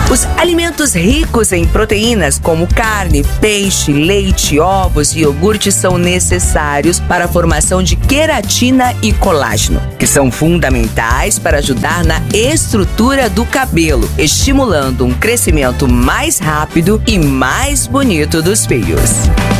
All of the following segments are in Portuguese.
Os alimentos ricos em proteínas, como carne, peixe, leite, ovos e iogurte, são necessários para a formação de queratina e colágeno, que são fundamentais para ajudar na estrutura do cabelo, estimulando um crescimento mais rápido e mais bonito dos fios.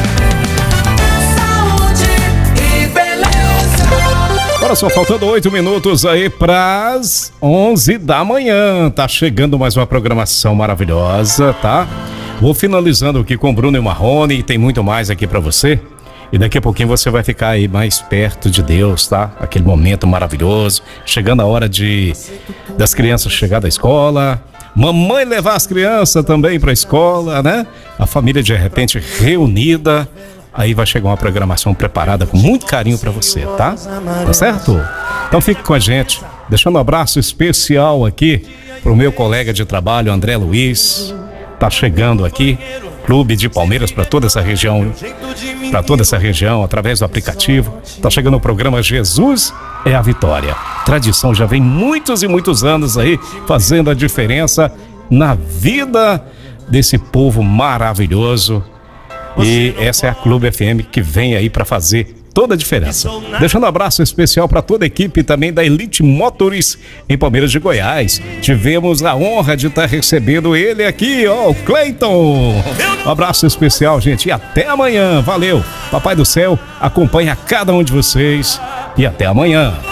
Agora só faltando 8 minutos aí para as 11 da manhã. Tá chegando mais uma programação maravilhosa, tá? Vou finalizando aqui com o Bruno e o Marrone e tem muito mais aqui para você. E daqui a pouquinho você vai ficar aí mais perto de Deus, tá? Aquele momento maravilhoso. Chegando a hora das crianças chegar da escola. Mamãe levar as crianças também para a escola, né? A família de repente reunida. Aí vai chegar uma programação preparada com muito carinho pra você, tá? Tá certo? Então fique com a gente. Deixando um abraço especial aqui pro meu colega de trabalho, André Luiz. Tá chegando aqui, Clube de Palmeiras para toda essa região. Para toda essa região, através do aplicativo. Tá chegando o programa Jesus é a Vitória. Tradição já vem muitos e muitos anos aí, fazendo a diferença na vida desse povo maravilhoso. E essa é a Clube FM que vem aí para fazer toda a diferença. Deixando um abraço especial para toda a equipe também da Elite Motors em Palmeiras de Goiás. Tivemos a honra de estar recebendo ele aqui, ó, o Cleiton. Um abraço especial, gente, e até amanhã. Valeu. Papai do Céu acompanha cada um de vocês e até amanhã.